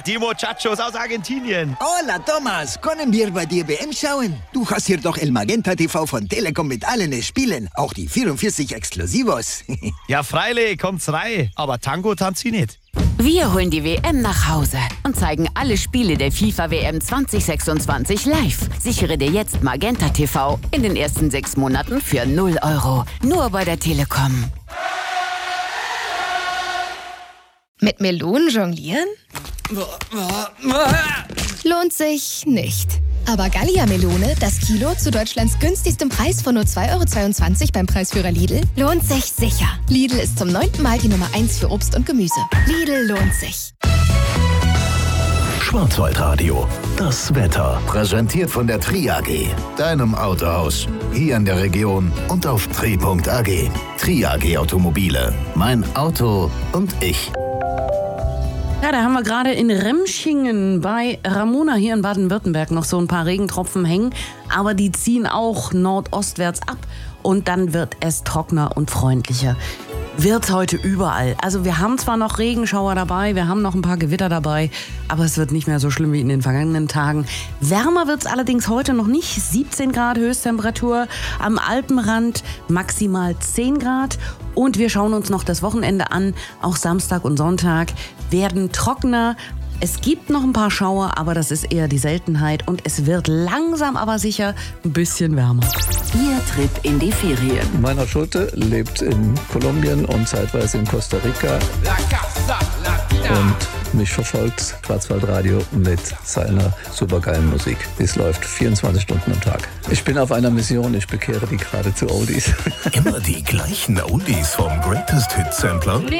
Die Muchachos aus Argentinien. Hola, Thomas. Können wir bei dir WM schauen? Du hast hier doch El Magenta TV von Telekom mit allen Spielen. Auch die 44 Exklusivos. Ja, freilich, kommt's rein. Aber Tango tanzt sie nicht. Wir holen die WM nach Hause und zeigen alle Spiele der FIFA-WM 2026 live. Sichere dir jetzt Magenta TV in den ersten 6 Monaten für 0 €. Nur bei der Telekom. Mit Melonen jonglieren? Lohnt sich nicht. Aber Gallia-Melone, das Kilo zu Deutschlands günstigstem Preis von nur 2,22 € beim Preisführer Lidl, lohnt sich sicher. Lidl ist zum 9. Mal die Nummer 1 für Obst und Gemüse. Lidl lohnt sich. Schwarzwaldradio, das Wetter. Präsentiert von der Tri AG, deinem Autohaus. Hier in der Region und auf tri.ag. Tri AG Automobile. Mein Auto und ich. Ja, da haben wir gerade in Remschingen bei Ramona hier in Baden-Württemberg noch so ein paar Regentropfen hängen. Aber die ziehen auch nordostwärts ab und dann wird es trockener und freundlicher. Wird heute überall. Also wir haben zwar noch Regenschauer dabei, wir haben noch ein paar Gewitter dabei, aber es wird nicht mehr so schlimm wie in den vergangenen Tagen. Wärmer wird es allerdings heute noch nicht. 17 Grad Höchsttemperatur, am Alpenrand maximal 10 Grad. Und wir schauen uns noch das Wochenende an. Auch Samstag und Sonntag werden trockener. Es gibt noch ein paar Schauer, aber das ist eher die Seltenheit. Und es wird langsam aber sicher ein bisschen wärmer. Ihr Trip in die Ferien. Meiner Schulte lebt in Kolumbien und zeitweise in Costa Rica. Und mich verfolgt Schwarzwaldradio mit seiner supergeilen Musik. Es läuft 24 Stunden am Tag. Ich bin auf einer Mission, ich bekehre die gerade zu Oldies. Immer die gleichen Oldies vom Greatest Hits Sampler.